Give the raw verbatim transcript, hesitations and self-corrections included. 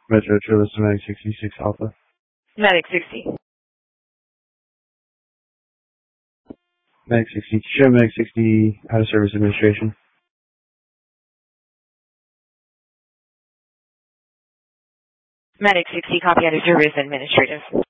Metro Travis to Medic sixty-six Alpha. Medic sixty. Medic sixty. Show Medic sixty out of service administration. Medic sixty, copy out of service administrative.